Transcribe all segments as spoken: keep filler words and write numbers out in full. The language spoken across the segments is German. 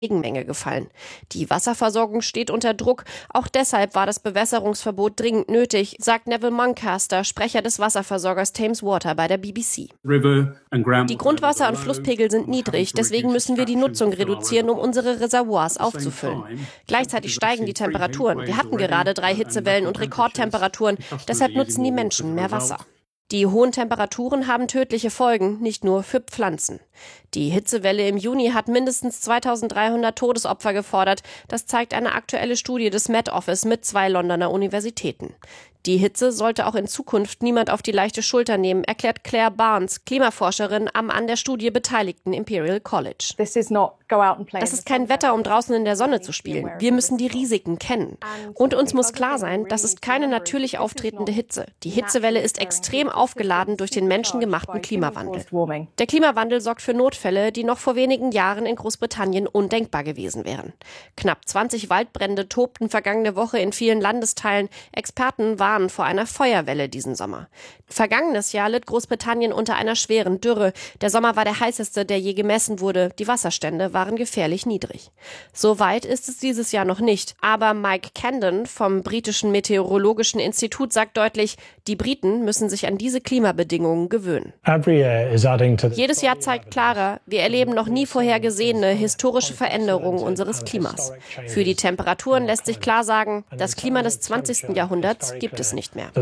Regenmenge gefallen. Die Wasserversorgung steht unter Druck. Auch deshalb war das Bewässerungsverbot dringend nötig, sagt Neville Moncaster, Sprecher des Wasserversorgers Thames Water bei der B B C. Die Grundwasser- und Flusspegel sind niedrig, deswegen müssen wir die Nutzung reduzieren, um unsere Reservoirs aufzufüllen. Gleichzeitig steigen die Temperaturen. Wir hatten gerade drei Hitzewellen und Rekordtemperaturen, deshalb nutzen die Menschen mehr Wasser. Die hohen Temperaturen haben tödliche Folgen, nicht nur für Pflanzen. Die Hitzewelle im Juni hat mindestens zweitausenddreihundert Todesopfer gefordert. Das zeigt eine aktuelle Studie des Met Office mit zwei Londoner Universitäten. Die Hitze sollte auch in Zukunft niemand auf die leichte Schulter nehmen, erklärt Claire Barnes, Klimaforscherin am an der Studie beteiligten Imperial College. Das ist kein Wetter, um draußen in der Sonne zu spielen. Wir müssen die Risiken kennen. Und uns muss klar sein, das ist keine natürlich auftretende Hitze. Die Hitzewelle ist extrem aufgeladen durch den menschengemachten Klimawandel. Der Klimawandel sorgt für Notfälle, die noch vor wenigen Jahren in Großbritannien undenkbar gewesen wären. Knapp zwanzig Waldbrände tobten vergangene Woche in vielen Landesteilen. Experten waren vor einer Feuerwelle diesen Sommer. Vergangenes Jahr litt Großbritannien unter einer schweren Dürre. Der Sommer war der heißeste, der je gemessen wurde. Die Wasserstände waren gefährlich niedrig. So weit ist es dieses Jahr noch nicht. Aber Mike Camden vom britischen Meteorologischen Institut sagt deutlich, die Briten müssen sich an diese Klimabedingungen gewöhnen. Jedes Jahr zeigt klarer, wir erleben noch nie vorhergesehene historische Veränderungen unseres Klimas. Für die Temperaturen lässt sich klar sagen, das Klima des zwanzigsten Jahrhunderts gibt es nicht mehr.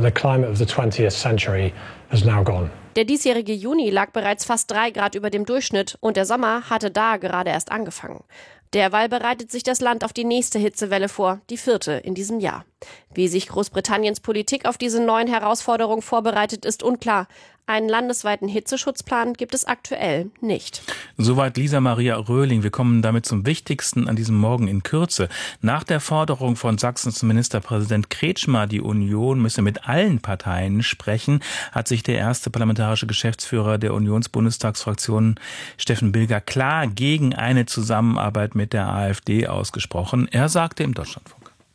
Der diesjährige Juni lag bereits fast drei Grad über dem Durchschnitt und der Sommer hatte da gerade erst angefangen. Derweil bereitet sich das Land auf die nächste Hitzewelle vor, die vierte in diesem Jahr. Wie sich Großbritanniens Politik auf diese neuen Herausforderungen vorbereitet, ist unklar. Einen landesweiten Hitzeschutzplan gibt es aktuell nicht. Soweit Lisa Maria Röhling. Wir kommen damit zum Wichtigsten an diesem Morgen in Kürze. Nach der Forderung von Sachsens Ministerpräsident Kretschmer, die Union müsse mit allen Parteien sprechen, hat sich der erste parlamentarische Geschäftsführer der Unionsbundestagsfraktion, Steffen Bilger, klar gegen eine Zusammenarbeit mit der AfD ausgesprochen. Er sagte im Deutschlandfunk: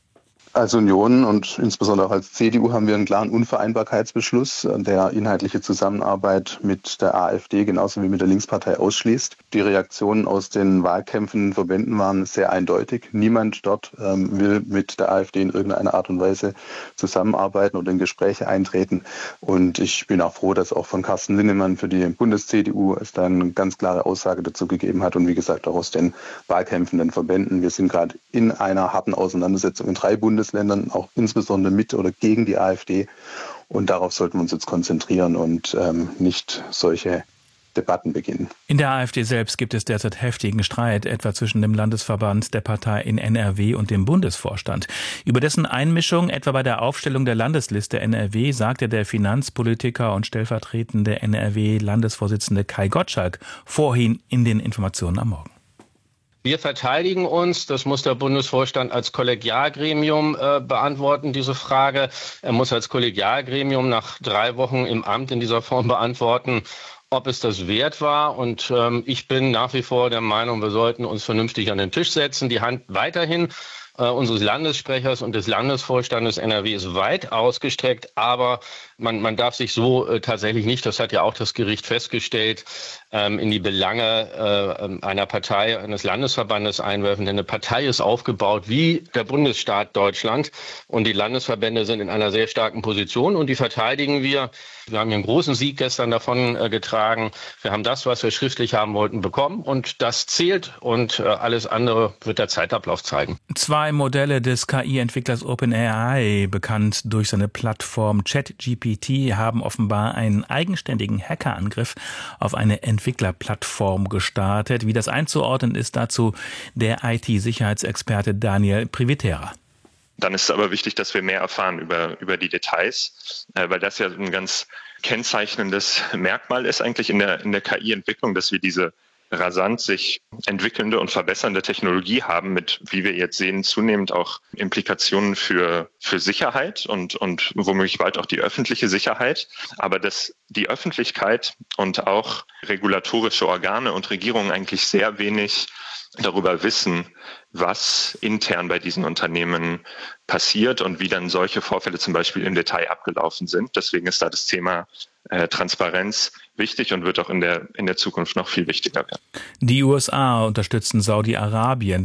Als Union und insbesondere auch als C D U haben wir einen klaren Unvereinbarkeitsbeschluss, der inhaltliche Zusammenarbeit mit der AfD genauso wie mit der Linkspartei ausschließt. Die Reaktionen aus den wahlkämpfenden Verbänden waren sehr eindeutig. Niemand dort ähm, will mit der AfD in irgendeiner Art und Weise zusammenarbeiten oder in Gespräche eintreten. Und ich bin auch froh, dass auch von Carsten Linnemann für die Bundes-C D U es dann eine ganz klare Aussage dazu gegeben hat. Und wie gesagt auch aus den wahlkämpfenden Verbänden. Wir sind gerade in einer harten Auseinandersetzung in drei Bundesländern. Ländern, auch insbesondere mit oder gegen die AfD. Und darauf sollten wir uns jetzt konzentrieren und ähm, nicht solche Debatten beginnen. In der AfD selbst gibt es derzeit heftigen Streit, etwa zwischen dem Landesverband der Partei in N R W und dem Bundesvorstand. Über dessen Einmischung, etwa bei der Aufstellung der Landesliste N R W, sagte der Finanzpolitiker und stellvertretende N R W-Landesvorsitzende Kai Gottschalk vorhin in den Informationen am Morgen. Wir verteidigen uns, das muss der Bundesvorstand als Kollegialgremium äh, beantworten, diese Frage. Er muss als Kollegialgremium nach drei Wochen im Amt in dieser Form beantworten, ob es das wert war. Und ähm, ich bin nach wie vor der Meinung, wir sollten uns vernünftig an den Tisch setzen. Die Hand weiterhin äh, unseres Landessprechers und des Landesvorstandes N R W ist weit ausgestreckt, aber man, man darf sich so äh, tatsächlich nicht, das hat ja auch das Gericht festgestellt, ähm, in die Belange äh, einer Partei, eines Landesverbandes einwerfen. Denn eine Partei ist aufgebaut wie der Bundesstaat Deutschland und die Landesverbände sind in einer sehr starken Position und die verteidigen wir. Wir haben hier einen großen Sieg gestern davon äh, getragen. Wir haben das, was wir schriftlich haben wollten, bekommen und das zählt und äh, alles andere wird der Zeitablauf zeigen. Zwei Modelle des K I-Entwicklers OpenAI, bekannt durch seine Plattform ChatGPT, haben offenbar einen eigenständigen Hackerangriff auf eine Entwicklerplattform gestartet. Wie das einzuordnen ist, dazu der I T-Sicherheitsexperte Daniel Privitera. Dann ist es aber wichtig, dass wir mehr erfahren über, über die Details, äh, weil das ja ein ganz kennzeichnendes Merkmal ist eigentlich in der, in der K I-Entwicklung, dass wir diese rasant sich entwickelnde und verbessernde Technologie haben mit, wie wir jetzt sehen, zunehmend auch Implikationen für, für Sicherheit und, und womöglich bald auch die öffentliche Sicherheit. Aber dass die Öffentlichkeit und auch regulatorische Organe und Regierungen eigentlich sehr wenig darüber wissen, was intern bei diesen Unternehmen passiert und wie dann solche Vorfälle zum Beispiel im Detail abgelaufen sind. Deswegen ist da das Thema äh, Transparenz wichtig und wird auch in der, in der Zukunft noch viel wichtiger werden. Die U S A unterstützen Saudi-Arabien